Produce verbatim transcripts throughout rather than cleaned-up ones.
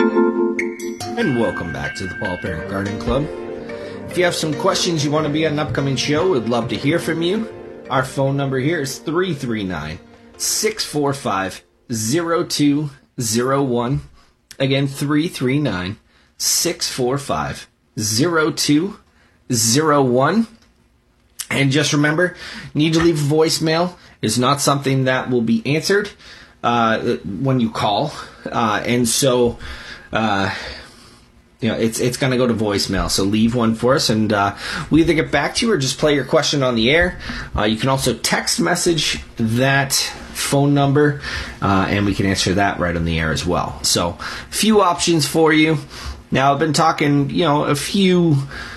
And welcome back to the Paul Parent Garden Club. If you have some questions you want to be on an upcoming show, we'd love to hear from you. Our phone number here is three three nine, six four five, zero two zero one. Again, three three nine, six four five, zero two zero one. And just remember, need to leave a voicemail is not something that will be answered uh, when you call. Uh, and so... Uh, You know, it's it's going to go to voicemail, so leave one for us, and uh, we'll either get back to you or just play your question on the air. Uh, you can also text message that phone number, uh, and we can answer that right on the air as well. So, a few options for you. Now, I've been talking, you know, a few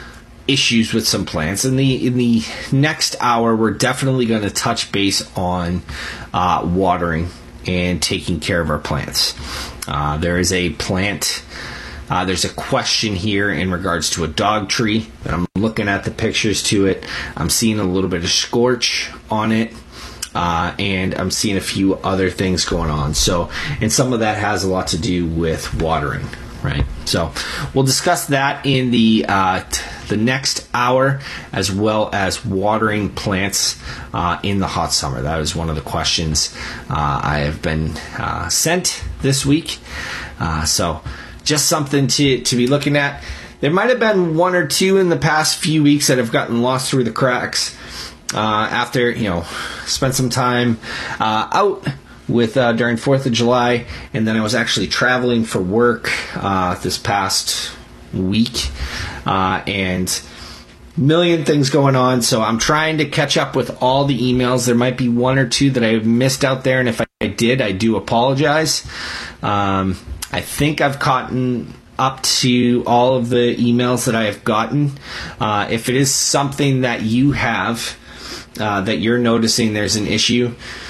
issues with some plants. In the in the next hour, we're definitely going to touch base on uh, watering and taking care of our plants. Uh, there is a plant... Uh, there's a question here in regards to a dog tree. I'm looking at the pictures to it. I'm seeing a little bit of scorch on it. Uh, and I'm seeing a few other things going on. So, and some of that has a lot to do with watering, right? So we'll discuss that in the uh, t- the next hour, as well as watering plants uh, in the hot summer. That is one of the questions uh, I have been uh, sent this week. Uh, so... Just something to, to be looking at. There might have been one or two in the past few weeks that have gotten lost through the cracks uh, after, you know, spent some time uh, out with uh, during fourth of July, and then I was actually traveling for work uh, this past week, uh, and million things going on, so I'm trying to catch up with all the emails. There might be one or two that I missed out there, and if I did, I do apologize. Um... I think I've gotten up to all of the emails that I have gotten. Uh, if it is something that you have uh, that you're noticing there's an issue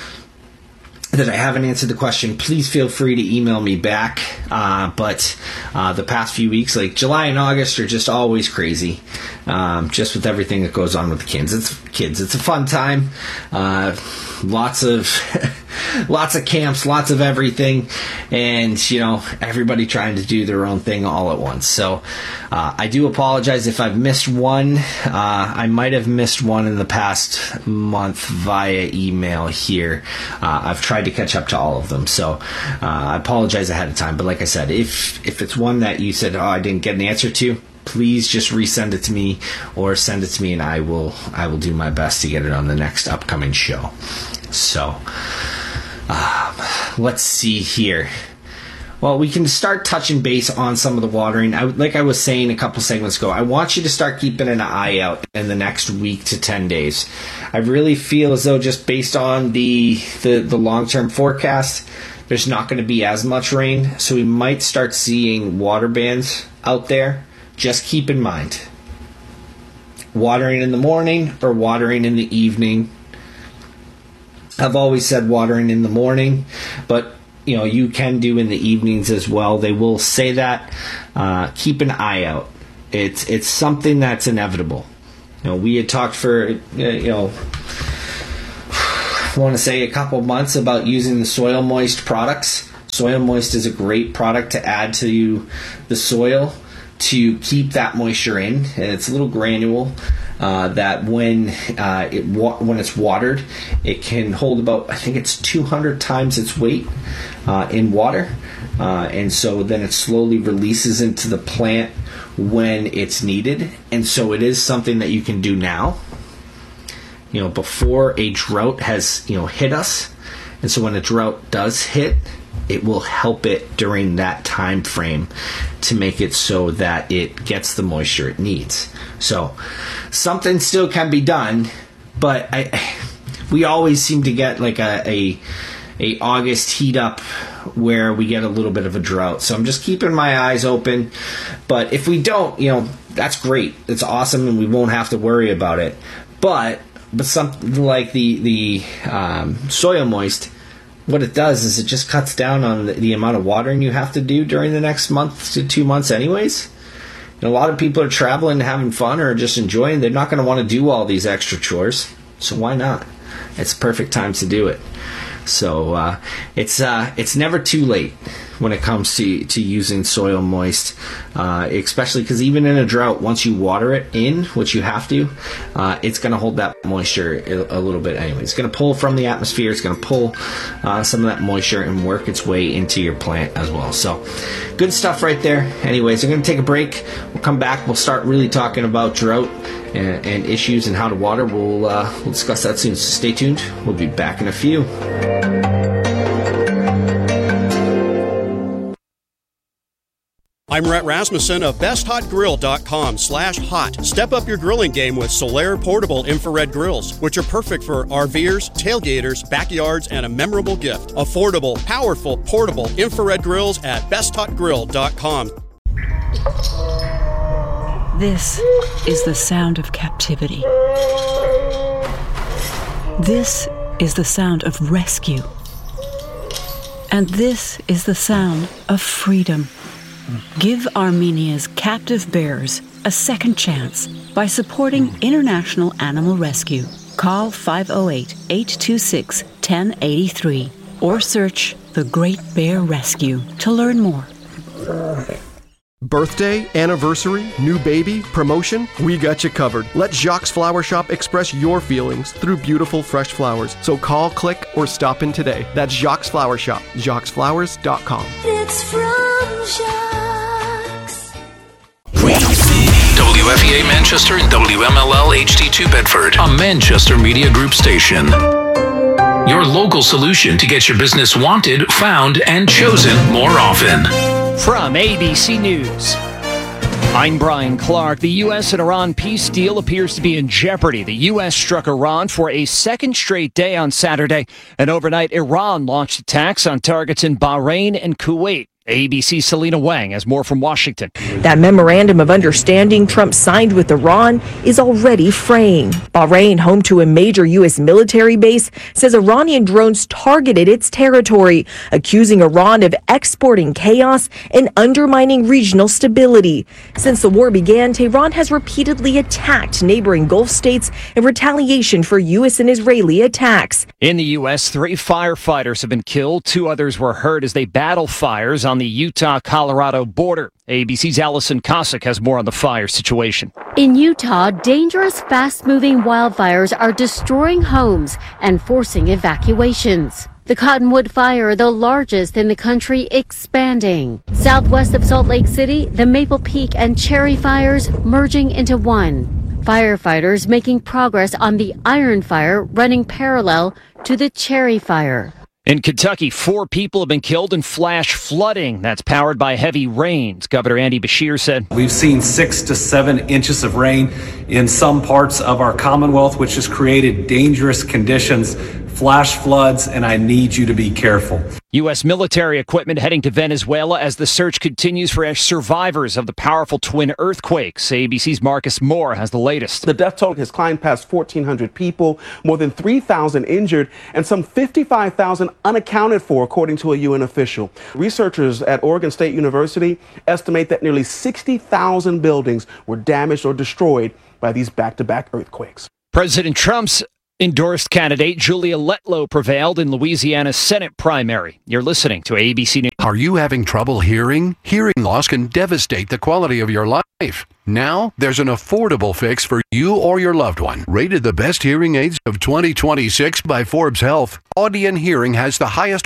that I haven't answered the question, please feel free to email me back. Uh, but uh, the past few weeks, like July and August, are just always crazy. Um, just with everything that goes on with the kids. It's kids. It's a fun time. Uh, lots of lots of camps, lots of everything, and you know, everybody trying to do their own thing all at once. So uh, I do apologize if I've missed one. Uh, I might have missed one in the past month via email here. Uh, I've tried to catch up to all of them, so uh, I apologize ahead of time. But like I said, if if it's one that you said, oh, I didn't get an answer to, please just resend it to me or send it to me, and I will I will do my best to get it on the next upcoming show. So, um, let's see here. Well, we can start touching base on some of the watering. I, like I was saying a couple segments ago, I want you to start keeping an eye out in the next week to ten days. I really feel as though just based on the the, the long-term forecast, there's not going to be as much rain, so we might start seeing water bans out there. Just keep in mind, watering in the morning or watering in the evening. I've always said watering in the morning, but you know, you can do in the evenings as well. They will say that. Uh, keep an eye out. It's it's something that's inevitable. You know, we had talked for you know, I want to say a couple months about using the Soil Moist products. Soil Moist is a great product to add to the soil to keep that moisture in. And it's a little granule uh, that when uh, it wa- when it's watered, it can hold about, I think it's two hundred times its weight uh, in water. Uh, and so then it slowly releases into the plant when it's needed. And so it is something that you can do now, you know, before a drought has, you know, hit us. And so when a drought does hit, it will help it during that time frame to make it so that it gets the moisture it needs. So something still can be done, but I, we always seem to get like a, a a August heat up where we get a little bit of a drought. So I'm just keeping my eyes open. But if we don't, you know, that's great. It's awesome, and we won't have to worry about it. But but something like the the um, Soil Moist, what it does is it just cuts down on the, the amount of watering you have to do during the next month to two months anyways. And a lot of people are traveling, having fun, or just enjoying. They're not going to want to do all these extra chores. So why not? It's perfect time to do it. So uh, it's uh, it's never too late. when it comes to, to using soil moist, uh, especially because even in a drought, once you water it in, which you have to, uh, it's going to hold that moisture a, a little bit anyway. It's going to pull from the atmosphere. It's going to pull uh, some of that moisture and work its way into your plant as well. So good stuff right there. Anyways, I'm going to take a break. We'll come back. We'll start really talking about drought and, and issues and how to water. We'll, uh, we'll discuss that soon. So stay tuned. We'll be back in a few. I'm Rhett Rasmussen of best hot grill dot com slash hot. Step up your grilling game with Solaire portable infrared grills, which are perfect for RVers, tailgaters, backyards, and a memorable gift. Affordable, powerful, portable infrared grills at best hot grill dot com. This is the sound of captivity. This is the sound of rescue. And this is the sound of freedom. Give Armenia's captive bears a second chance by supporting International Animal Rescue. Call five oh eight, eight two six, one oh eight three or search The Great Bear Rescue to learn more. Birthday, anniversary, new baby, promotion, we got you covered. Let Jacques Flower Shop express your feelings through beautiful fresh flowers. So call, click, or stop in today. That's Jacques Flower Shop, jacques flowers dot com. It's from Jacques. W F E A Manchester and W M L L H D two Bedford, a Manchester Media Group station. Your local solution to get your business wanted, found, and chosen more often. From A B C News, I'm Brian Clark. The U S and Iran peace deal appears to be in jeopardy. The U S struck Iran for a second straight day on Saturday, and overnight Iran launched attacks on targets in Bahrain and Kuwait. A B C's Selena Wang has more from Washington. That memorandum of understanding Trump signed with Iran is already fraying. Bahrain, home to a major U S military base, says Iranian drones targeted its territory, accusing Iran of exporting chaos and undermining regional stability. Since the war began, Tehran has repeatedly attacked neighboring Gulf states in retaliation for U S and Israeli attacks. In the U S, three firefighters have been killed. Two others were hurt as they battle fires on the Utah-Colorado border. A B C's Allison Cossack has more on the fire situation. In Utah, dangerous, fast-moving wildfires are destroying homes and forcing evacuations. The Cottonwood Fire, the largest in the country, expanding. Southwest of Salt Lake City, the Maple Peak and Cherry fires merging into one. Firefighters making progress on the Iron Fire running parallel to the Cherry Fire. In Kentucky, four people have been killed in flash flooding that's powered by heavy rains. Governor Andy Beshear said, "We've seen six to seven inches of rain in some parts of our Commonwealth, which has created dangerous conditions, flash floods, and I need you to be careful." U S military equipment heading to Venezuela as the search continues for survivors of the powerful twin earthquakes. A B C's Marcus Moore has the latest. The death toll has climbed past fourteen hundred people, more than three thousand injured, and some fifty-five thousand unaccounted for, according to a U N official. Researchers at Oregon State University estimate that nearly sixty thousand buildings were damaged or destroyed by these back-to-back earthquakes. President Trump's endorsed candidate Julia Letlow prevailed in Louisiana's Senate primary. You're listening to A B C News. Are you having trouble hearing? Hearing loss can devastate the quality of your life. Now, there's an affordable fix for you or your loved one. Rated the best hearing aids of twenty twenty-six by Forbes Health, Audien Hearing has the highest